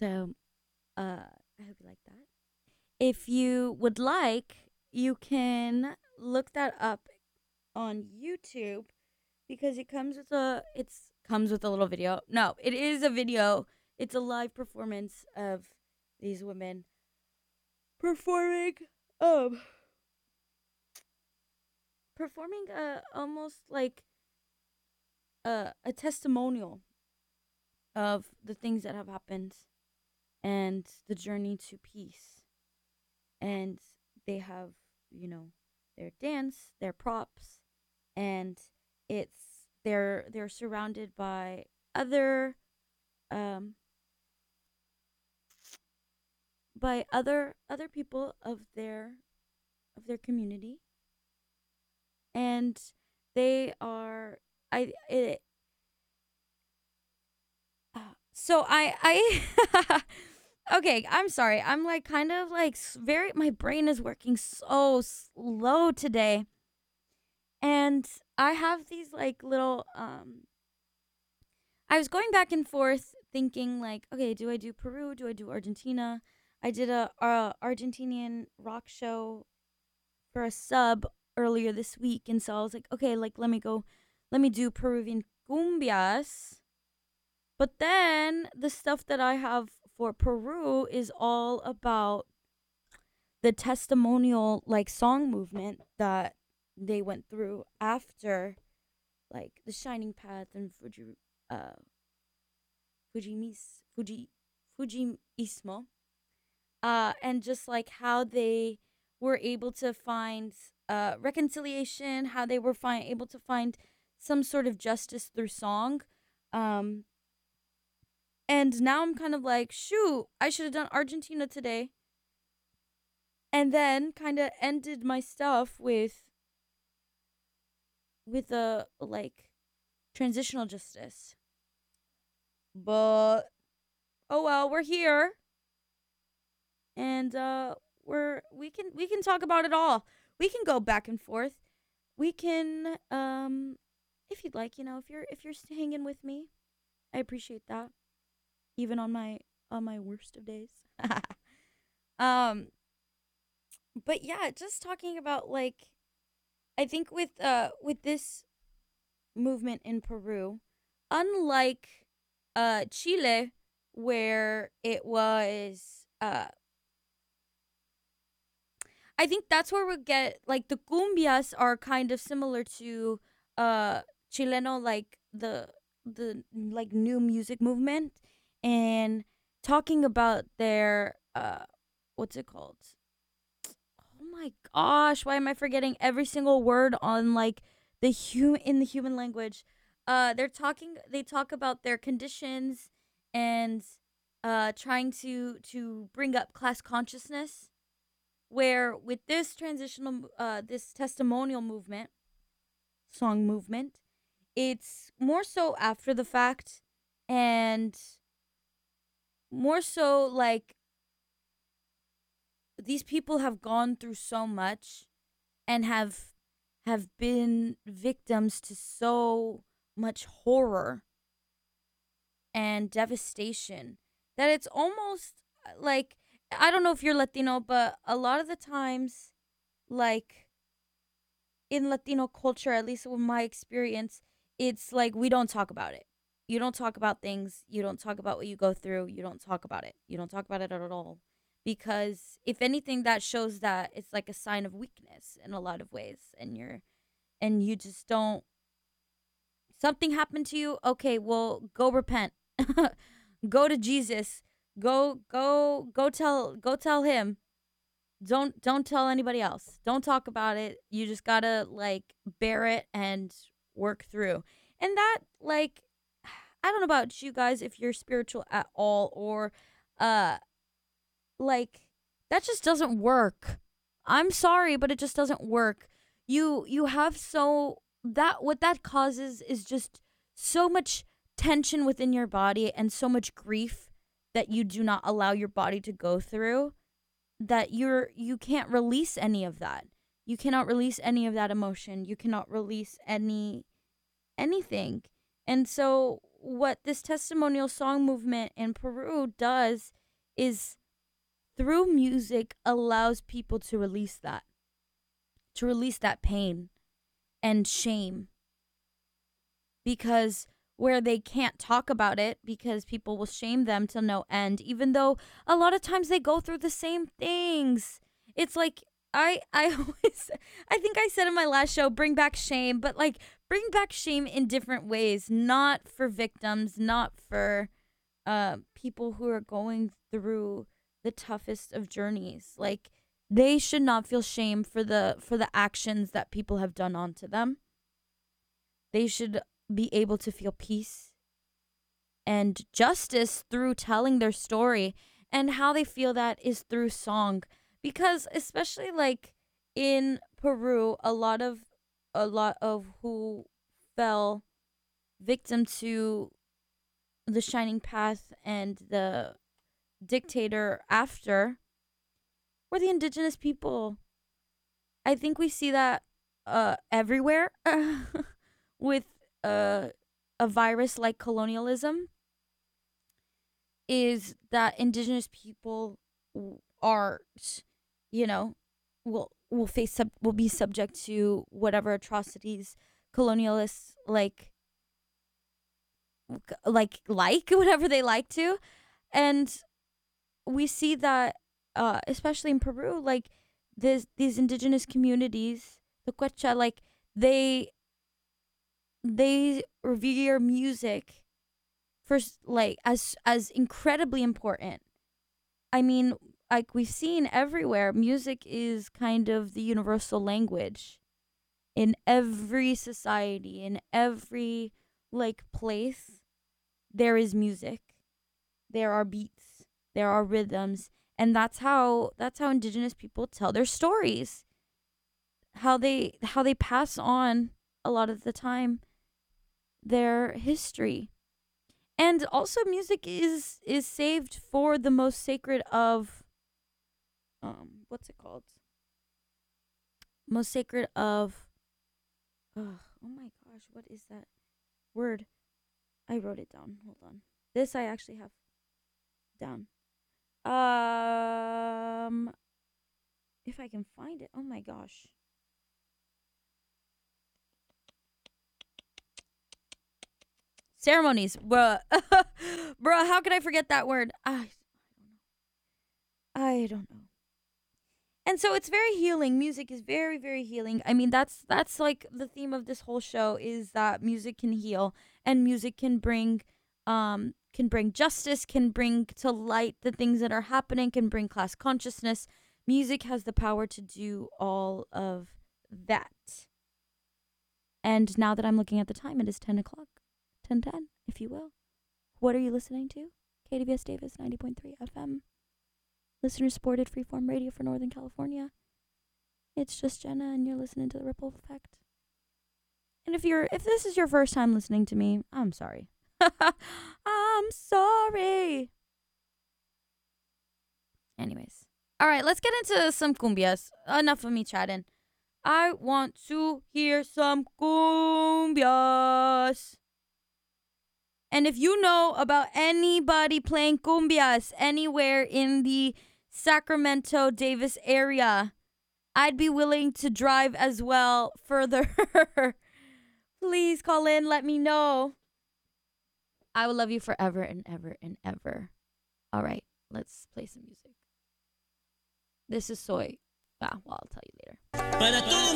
So, I hope you like that. If you would like, you can look that up on YouTube because it comes with a little video. No, it is a video. It's a live performance of these women performing um performing almost like a testimonial of the things that have happened and the journey to peace. And they have, you know, their dance, their props, and they're surrounded other um by other people of their community, and they are I it, so I okay, I'm sorry. I'm like kind of like very my brain is working so slow today. And I have these like little I was going back and forth thinking like, okay, do I do Peru? Do I do Argentina? I did a Argentinian rock show for a sub earlier this week, and so I was like, okay, like let me do Peruvian cumbias. But then the stuff that I have for Peru is all about the testimonial like song movement that they went through after like the Shining Path and uh Fujimis Fuji Fujiismo, and just like how they were able to find reconciliation, how they were able to find some sort of justice through song. Um, and now I'm kind of like, shoot, I should have done Argentina today, and then kind of ended my stuff with a like transitional justice. But oh well, we're here, and we can talk about it all. We can go back and forth. We can if you'd like, you know, if you're hanging with me, I appreciate that. Even on my worst of days. um but yeah, just talking about like I think with this movement in Peru, unlike Chile where it was I think that's where we get like the cumbias are kind of similar to uh Chileno, like the like new music movement, and talking about their what's it called? Oh my gosh, why am I forgetting every single word on like in the human language? They talk about their conditions and trying to bring up class consciousness, where with this transitional this testimonial movement song movement, it's more so after the fact, and more so like these people have gone through so much and have been victims to so much horror and devastation that it's almost like, I don't know if you're Latino, but a lot of the times, like in Latino culture, at least with my experience, it's like we don't talk about it. You don't talk about things. You don't talk about what you go through. You don't talk about it. You don't talk about it at all. Because if anything, that shows that it's like a sign of weakness in a lot of ways. And you just don't, something happened to you. Okay, well, go repent. Go to Jesus. Go tell him. Don't tell anybody else. Don't talk about it. You just gotta like bear it and work through. And that like I don't know about you guys if you're spiritual at all, or uh like that just doesn't work. I'm sorry, but it just doesn't work. You have so that what that causes is just so much tension within your body and so much grief that you do not allow your body to go through, that you can't release any of that. You cannot release any of that emotion. You cannot release anything. And so what this testimonial song movement in Peru does is through music allows people to release that pain and shame, because where they can't talk about it because people will shame them to no end, even though a lot of times they go through the same things. It's like I always, I think I said in my last show, bring back shame, but like bring back shame in different ways, not for victims, not for people who are going through the toughest of journeys. Like they should not feel shame for the actions that people have done onto them. They should be able to feel peace and justice through telling their story, and how they feel that is through song. Because especially like in Peru, a lot of who fell victim to the Shining Path and the dictator after were the indigenous people. I think we see that everywhere with a virus like colonialism, is that indigenous people are, you know, will be subject to whatever atrocities colonialists like whatever they like to. And we see that especially in Peru, like these indigenous communities, the Quechua, like they revere music for like as incredibly important. I mean, like we've seen everywhere, music is kind of the universal language in every society, in every like place. There is music, there are beats, there are rhythms, and that's how indigenous people tell their stories. How they pass on a lot of the time their history. And also music is saved for the most sacred of what's it called? Most sacred of oh my gosh, what is that word? I wrote it down. Hold on. This I actually have down. If I can find it. Oh my gosh. Ceremonies, bruh. Bruh, how could I forget that word? I don't know. And so it's very healing. Music is very, very healing. I mean, that's like the theme of this whole show, is that music can heal, and music can bring justice, can bring to light the things that are happening, can bring class consciousness. Music has the power to do all of that. And now that I'm looking at the time, it is 10 o'clock. 10:10, if you will. What are you listening to? KDVS Davis 90.3 FM. Listener supported freeform radio for Northern California. It's just Jenna, and you're listening to The Ripple Effect. And if this is your first time listening to me, I'm sorry. I'm sorry. Anyways. All right, let's get into some cumbias. Enough of me chatting. I want to hear some cumbias. And if you know about anybody playing cumbias anywhere in the Sacramento, Davis area, I'd be willing to drive as well further. Please call in, let me know. I will love you forever and ever and ever. All right, let's play some music. This is Soy. Well, I'll tell you later.